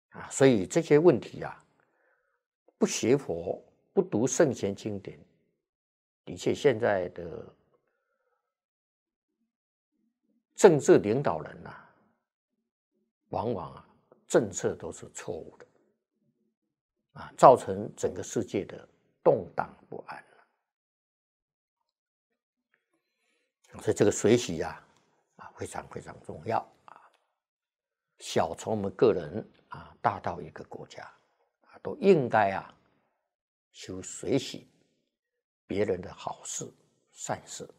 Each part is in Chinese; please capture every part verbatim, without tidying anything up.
啊，所以这些问题啊，不学佛、不读圣贤经典，的确现在的政治领导人呐、啊，往往啊政策都是错误的，啊，造成整个世界的动荡不安。所以这个学习啊，啊非常非常重要啊。小从我们个人啊，大到一个国家啊，都应该啊，修学习别人的好事善事。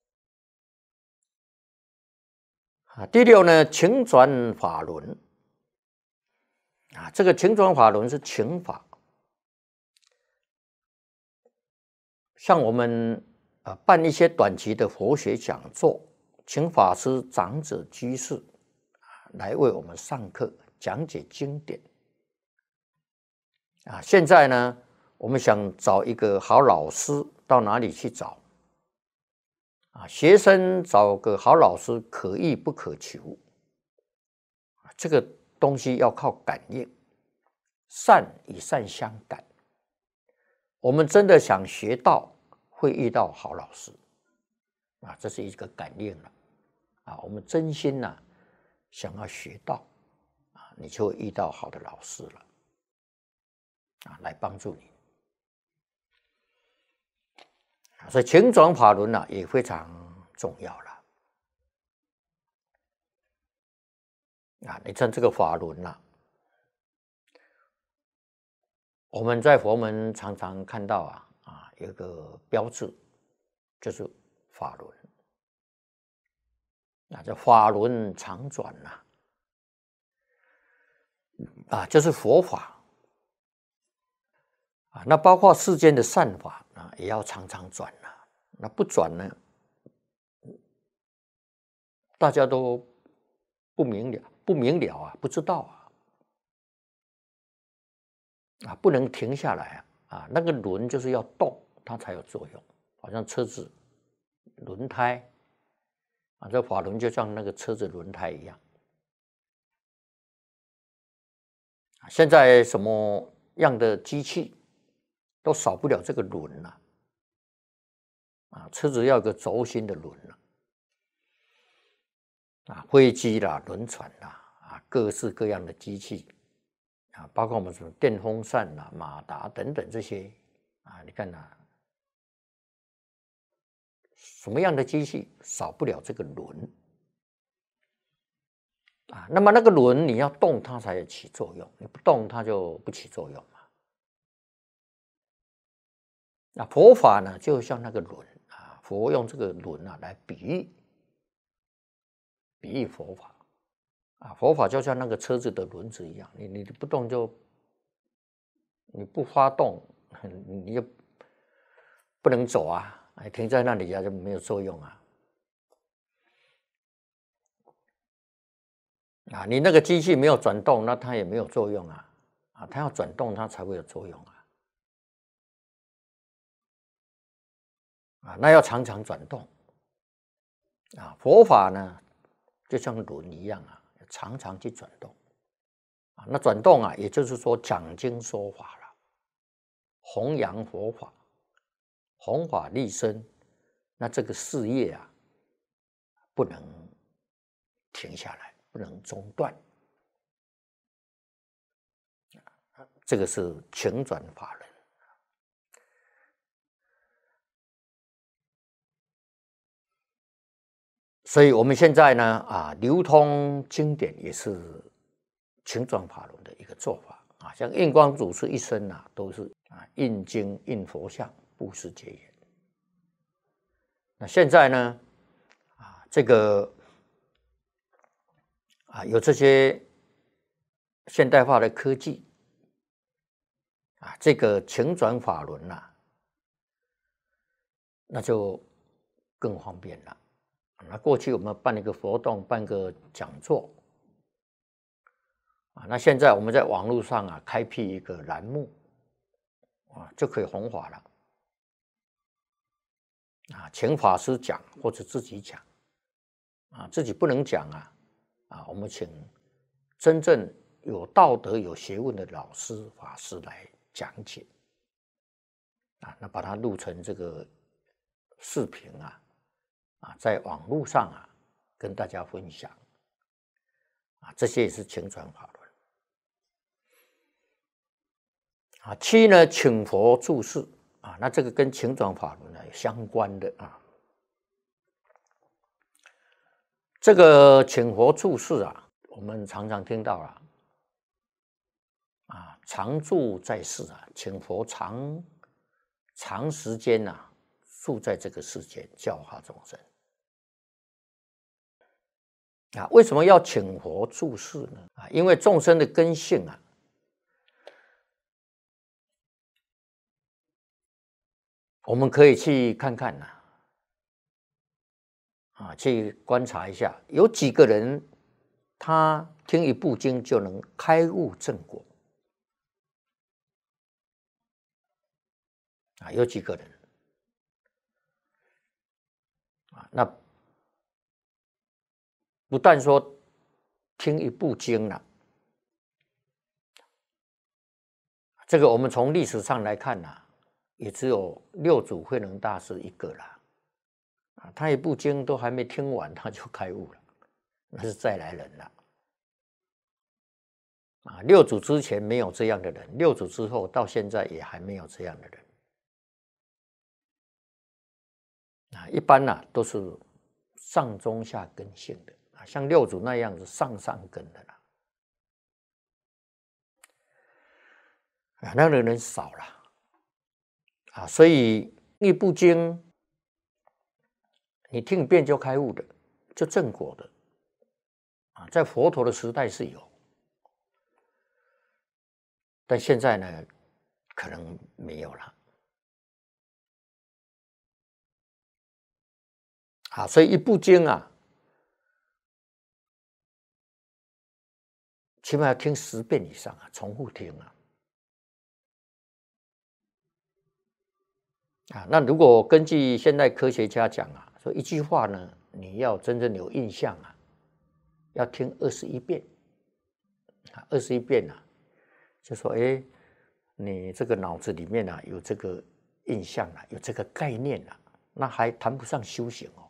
啊，第六呢，请转法轮啊，这个请转法轮是请法，像我们啊办一些短期的佛学讲座，请法师、长者、居士啊来为我们上课讲解经典啊。现在呢，我们想找一个好老师，到哪里去找？啊，学生找个好老师可遇不可求，这个东西要靠感应，善与善相感。我们真的想学到，会遇到好老师，啊，这是一个感应了，啊，我们真心呐、啊、想要学到，啊，你就会遇到好的老师了，啊，来帮助你。所以请转法轮啊也非常重要了。啊，你看这个法轮啊，我们在佛门常常看到啊啊有一个标志，就是法轮。啊，这法轮常转呐、啊，啊，就是佛法啊，那包括世间的善法啊，也要常常转呐、啊。那不转呢，大家都不明了，不明了啊，不知道啊，啊，不能停下来啊，啊，那个轮就是要动，它才有作用，好像车子轮胎啊，这法轮就像那个车子轮胎一样。现在什么样的机器都少不了这个轮了、啊，啊，车子要有个轴心的轮了、啊，啊，飞机啦、轮船啦，啊，各式各样的机器，啊，包括我们什么电风扇啦、马达等等这些，啊，你看呐、啊，什么样的机器少不了这个轮，啊，那么那个轮你要动它才有起作用，你不动它就不起作用嘛。那佛法呢，就像那个轮啊，佛用这个轮啊来比喻，比喻佛法啊，佛法就像那个车子的轮子一样，你你不动就，你不发动，你就不能走啊，停在那里啊就没有作用啊。啊，你那个机器没有转动，那它也没有作用啊，啊，它要转动它才会有作用啊。啊，那要常常转动啊。佛法呢，就像轮一样啊，常常去转动啊。那转动啊，也就是说讲经说法了，弘扬佛法，弘法利生。那这个事业啊，不能停下来，不能中断。这个是请转法轮。所以我们现在呢，啊，流通经典也是请转法轮的一个做法啊。像印光祖师一生啊，都是啊印经、印佛像、布施结缘。那现在呢，啊，这个啊有这些现代化的科技啊，这个请转法轮呐、啊，那就更方便了。那过去我们办一个活动，办个讲座啊，那现在我们在网络上啊开辟一个栏目啊，就可以弘法了啊，请法师讲或者自己讲啊，自己不能讲啊啊，我们请真正有道德、有学问的老师、法师来讲解啊，那把它录成这个视频啊，啊，在网络上啊跟大家分享啊，这些也是请转法轮啊。七呢，请佛注释啊，那这个跟请转法轮呢相关的啊。这个请佛注释啊，我们常常听到了啊，常住在世啊，请佛长长时间啊住在这个世间，教化众生啊。为什么要请佛注释呢？啊，因为众生的根性啊，我们可以去看看呐、啊，啊，去观察一下，有几个人他听一部经就能开悟正果啊？有几个人啊？那不但说听一部经了、啊，这个我们从历史上来看呐、啊，也只有六祖慧能大师一个啦。啊，他一部经都还没听完，他就开悟了，那是再来人了。啊，六祖之前没有这样的人，六祖之后到现在也还没有这样的人。啊，一般呢、啊、都是上中下根性的啊，像六祖那样子上上根的啦。啊，那样的人少了啊，所以一部经你听一遍就开悟的，就正果的啊，在佛陀的时代是有，但现在呢，可能没有了啊。所以一部经啊，起码要听十遍以上啊，重复听啊。啊，那如果根据现代科学家讲啊，说一句话呢，你要真正有印象啊，要听二十一遍啊，二十一遍啊，就说哎，你这个脑子里面啊有这个印象啊，有这个概念啊，那还谈不上修行哦。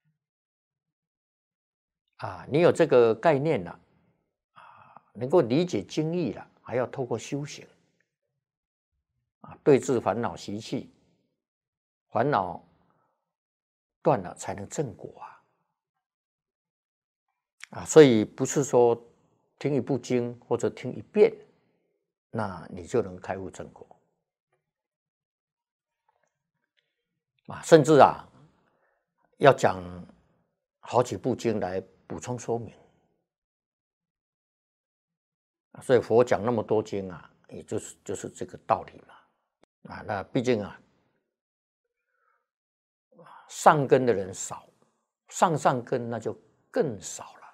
啊，你有这个概念了啊，能够理解经义了，还要透过修行啊，对治烦恼习气。烦恼断了才能正果啊！啊，所以不是说听一部经或者听一遍，那你就能开悟正果啊！甚至啊，要讲好几部经来补充说明。所以佛讲那么多经啊，也就是就是这个道理嘛。啊，那毕竟啊，上根的人少，上上根那就更少了。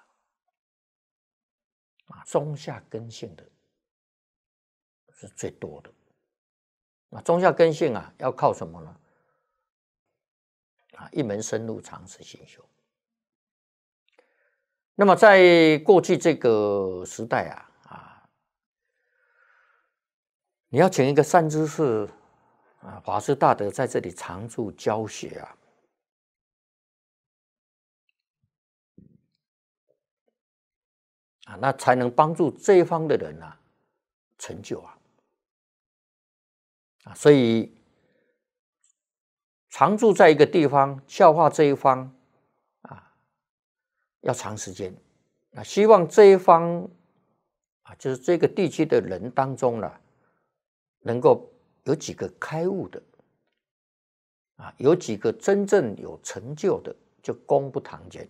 啊，中下根性的是最多的。那中下根性啊，要靠什么呢？啊，一门深入，长时行修。那么在过去这个时代啊，啊，你要请一个善知识啊，法师大德在这里常驻教学啊，啊，那才能帮助这一方的人啊成就啊，啊，所以常住在一个地方教化这一方啊，要长时间。那希望这一方啊，就是这个地区的人当中呢，能够有几个开悟的啊，有几个真正有成就的，就功不唐捐。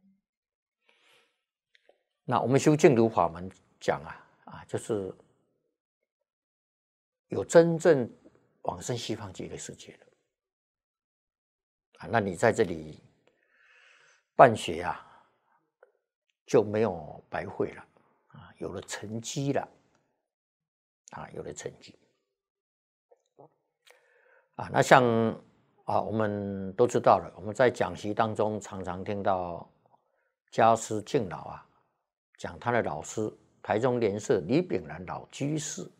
那我们修净土法门讲啊，啊，就是有真正往生西方极乐世界的啊，那你在这里办学啊，就没有白费了啊，有了成绩了啊，有了成绩啊。那像啊，我们都知道了，我们在讲习当中常常听到家师敬老啊讲他的老师台中莲社李炳南老居士。